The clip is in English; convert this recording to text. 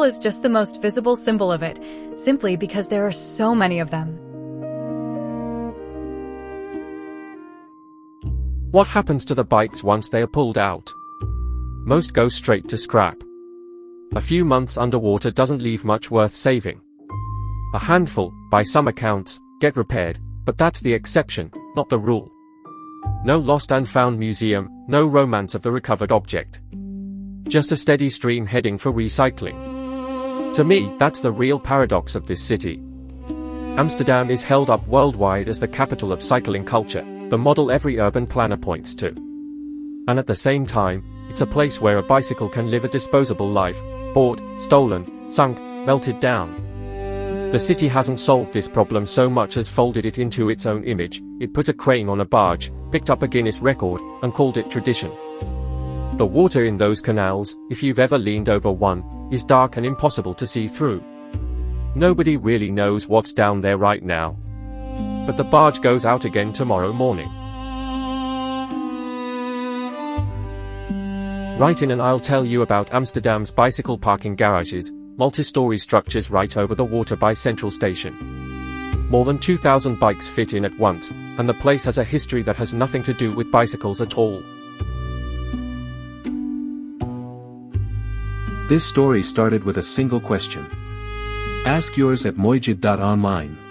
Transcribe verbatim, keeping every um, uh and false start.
bicycle is just the most visible symbol of it, simply because there are so many of them. What happens to the bikes once they are pulled out? Most go straight to scrap. A few months underwater doesn't leave much worth saving. A handful, by some accounts, get repaired, but that's the exception, not the rule. No lost and found museum, no romance of the recovered object. Just a steady stream heading for recycling. To me, that's the real paradox of this city. Amsterdam is held up worldwide as the capital of cycling culture, the model every urban planner points to. And at the same time, it's a place where a bicycle can live a disposable life, bought, stolen, sunk, melted down. The city hasn't solved this problem so much as folded it into its own image. It put a crane on a barge, picked up a Guinness record, and called it tradition. The water in those canals, if you've ever leaned over one, is dark and impossible to see through. Nobody really knows what's down there right now. But the barge goes out again tomorrow morning. Write in and I'll tell you about Amsterdam's bicycle parking garages, multi-story structures right over the water by Central Station. More than two thousand bikes fit in at once, and the place has a history that has nothing to do with bicycles at all. This story started with a single question. Ask yours at mojid dot online.